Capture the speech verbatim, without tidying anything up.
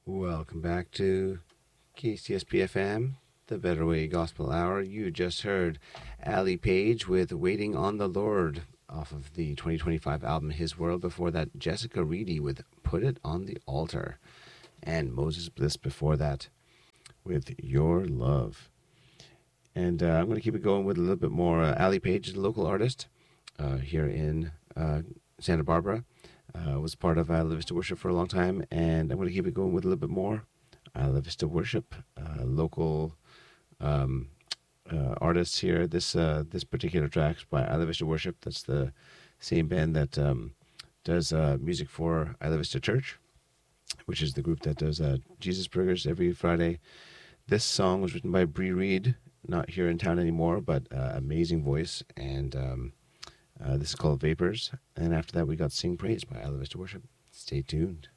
Welcome back to K C S P F M, the Better Way Gospel Hour. You just heard Ali Page with Waiting on the Lord off of the twenty twenty-five album His World. Before that, Jessica Reedy with Put It on the Altar. And Moses Bliss before that with Your Love. And uh, I'm going to keep it going with a little bit more. Uh, Ali Page is a local artist uh, here in uh, Santa Barbara. Uh, was part of Isla Vista Worship for a long time, and I'm going to keep it going with a little bit more. Isla Vista Worship, uh, local um, uh, artists here. This uh, this particular track is by Isla Vista Worship. That's the same band that um, does uh, music for Isla Vista Church, which is the group that does uh, Jesus Burgers every Friday. This song was written by Bree Reed, not here in town anymore, but uh, amazing voice, and um, Uh, this is called Vapors, and after that we got Sing Praise by Isla Vista Worship. Stay tuned.